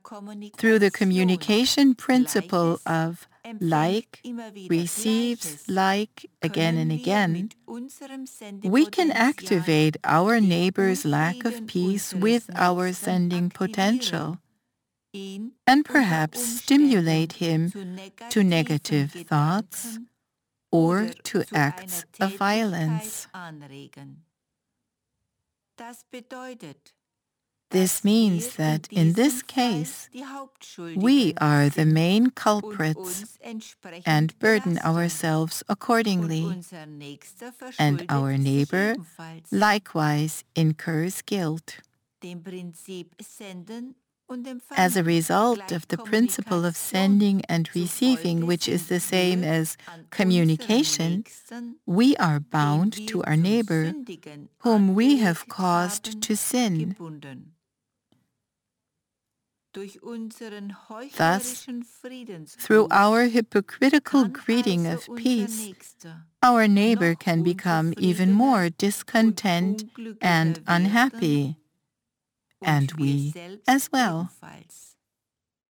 Through the communication principle of like receives like again and again, we can activate our neighbor's lack of peace with our sending potential and perhaps stimulate him to negative thoughts or to acts of violence. This means that in this case, we are the main culprits and burden ourselves accordingly, and our neighbor likewise incurs guilt. As a result of the principle of sending and receiving, which is the same as communication, we are bound to our neighbor, whom we have caused to sin. Thus, through our hypocritical greeting of peace, our neighbor can become even more discontent and unhappy, and we as well.